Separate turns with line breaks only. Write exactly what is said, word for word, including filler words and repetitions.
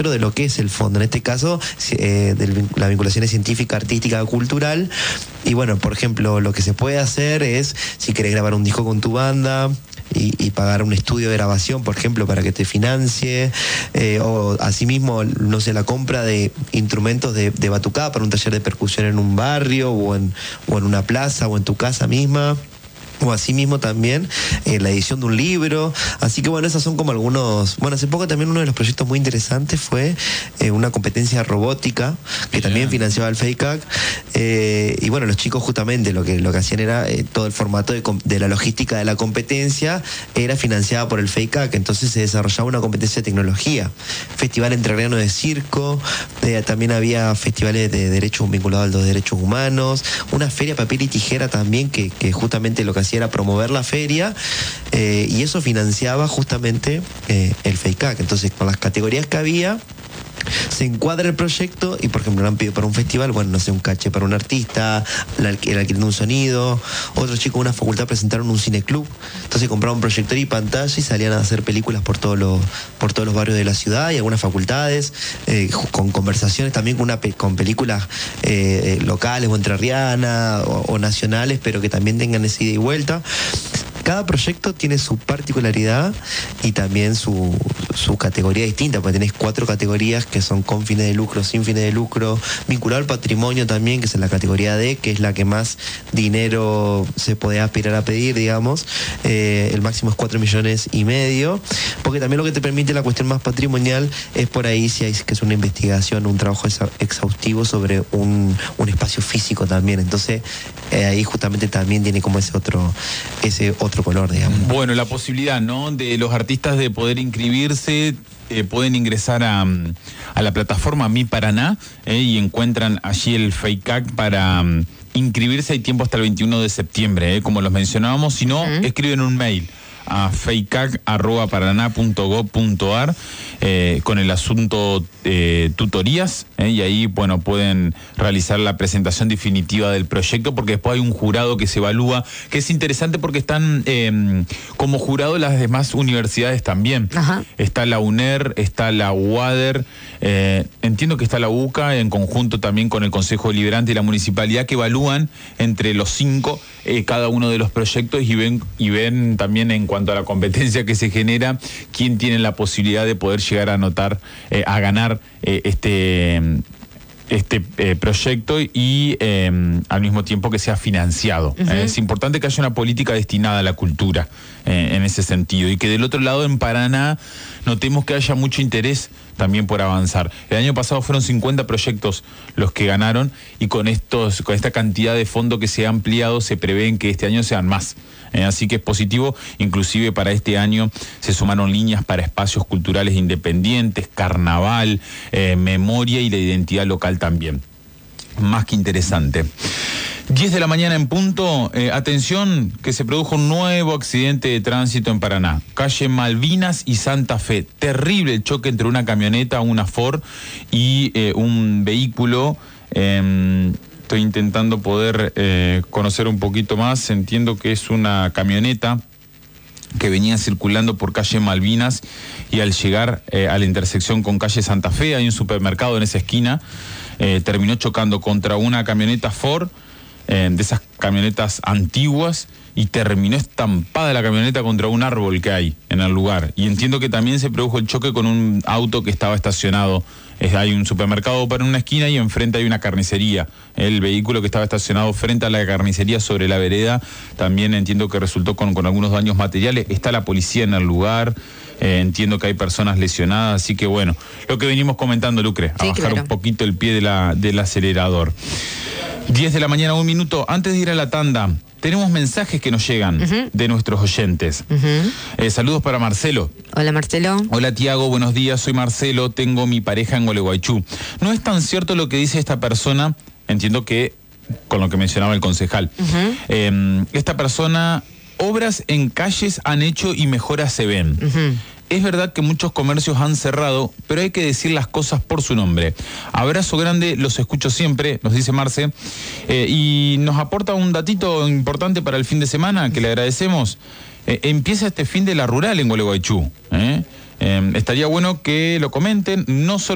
dentro de lo que es el fondo. En este caso, eh, de la vinculación es científica, artística, cultural. Y bueno, por ejemplo, lo que se puede hacer es, si querés grabar un disco con tu banda, Y, y pagar un estudio de grabación, por ejemplo, para que te financie, eh, o asimismo, no sé, la compra de instrumentos de, de batucada para un taller de percusión en un barrio, o en, o en una plaza, o en tu casa misma. O asimismo también eh, la edición de un libro. Así que bueno, esos son como algunos. Bueno, hace poco también uno de los proyectos muy interesantes fue eh, una competencia robótica que también financiaba el FEICAC. Eh, y bueno, los chicos justamente lo que lo que hacían era eh, todo el formato de, de la logística de la competencia era financiada por el FEICAC. Entonces se desarrollaba una competencia de tecnología. Festival entrerriano de circo, eh, también había festivales de derechos vinculados a los derechos humanos, una feria papel y tijera también que, que justamente lo que era promover la feria, eh, y eso financiaba justamente eh, el FEICAC. Entonces, con las categorías que había, se encuadra el proyecto y, por ejemplo, le han pedido para un festival, bueno, no sé, un caché para un artista, el alquiler de un sonido. Otros chicos de una facultad presentaron un cineclub, entonces compraron un proyector y pantalla y salían a hacer películas por todos los por todos los barrios de la ciudad y algunas facultades, eh, con conversaciones también con, una, con películas eh, locales o entrerrianas o, o nacionales, pero que también tengan esa ida y vuelta. Cada proyecto tiene su particularidad y también su, su categoría distinta, porque tenés cuatro categorías que son con fines de lucro, sin fines de lucro, vinculado al patrimonio también, que es en la categoría D, que es la que más dinero se puede aspirar a pedir, digamos. Eh, el máximo es cuatro millones y medio, porque también lo que te permite la cuestión más patrimonial es por ahí si hay que es una investigación, un trabajo exhaustivo sobre un, un espacio físico también. Entonces, eh, ahí justamente también tiene como ese otro, ese otro color, digamos.
Bueno, la posibilidad, ¿no?, de los artistas de poder inscribirse, eh, pueden ingresar a, a la plataforma Mi Paraná eh, y encuentran allí el FEICAC para um, inscribirse. Hay tiempo hasta el veintiuno de septiembre, eh, como los mencionábamos. Si no, uh-huh. escriben un mail a feicac arroba paraná punto gob punto ar eh, con el asunto eh, tutorías, eh, y ahí, bueno, pueden realizar la presentación definitiva del proyecto, porque después hay un jurado que se evalúa, que es interesante porque están eh, como jurado las demás universidades también. Ajá. Está la UNER, está la UADER, eh, entiendo que está la UCA, en conjunto también con el Consejo Deliberante y la Municipalidad, que evalúan entre los cinco eh, cada uno de los proyectos y ven, y ven también en cuanto a la competencia que se genera, quién tiene la posibilidad de poder llegar a anotar, eh, a ganar eh, este, este eh, proyecto y eh, al mismo tiempo que sea financiado. Uh-huh. eh, es importante que haya una política destinada a la cultura eh, en ese sentido, y que del otro lado, en Paraná, notemos que haya mucho interés también por avanzar. El año pasado fueron cincuenta proyectos los que ganaron, y con estos, con esta cantidad de fondo que se ha ampliado, se prevén que este año sean más. Eh, así que es positivo. Inclusive para este año se sumaron líneas para espacios culturales independientes, carnaval, eh, memoria y la identidad local también. Más que interesante. diez de la mañana en punto, eh, atención, que se produjo un nuevo accidente de tránsito en Paraná, calle Malvinas y Santa Fe. Terrible el choque entre una camioneta, una Ford, y eh, un vehículo. Eh, estoy intentando poder eh, conocer un poquito más. Entiendo que es una camioneta que venía circulando por calle Malvinas, y al llegar eh, a la intersección con calle Santa Fe, hay un supermercado en esa esquina, eh, terminó chocando contra una camioneta Ford, Eh, de esas camionetas antiguas, y terminó estampada la camioneta contra un árbol que hay en el lugar. Y entiendo que también se produjo el choque con un auto que estaba estacionado. Es, hay un supermercado para una esquina y enfrente hay una carnicería. El vehículo que estaba estacionado frente a la carnicería sobre la vereda también entiendo que resultó con, con algunos daños materiales. Está la policía en el lugar. Eh, entiendo que hay personas lesionadas, así que bueno, lo que venimos comentando, Lucre, a sí, bajar claro. un poquito el pie de la, del acelerador. diez de la mañana, un minuto. Antes de ir a la tanda, tenemos mensajes que nos llegan uh-huh. de nuestros oyentes. Uh-huh. Eh, saludos para Marcelo.
Hola, Marcelo.
Hola, Tiago, buenos días. Soy Marcelo, tengo mi pareja en Gualeguaychú. No es tan cierto lo que dice esta persona, entiendo que con lo que mencionaba el concejal. Uh-huh. Eh, esta persona, obras en calles han hecho y mejoras se ven. Uh-huh. Es verdad que muchos comercios han cerrado, pero hay que decir las cosas por su nombre. Abrazo grande, los escucho siempre, nos dice Marce, eh, y nos aporta un datito importante para el fin de semana, que le agradecemos. Eh, empieza este fin de la rural en Gualeguaychú. ¿eh? Eh, estaría bueno que lo comenten, no solo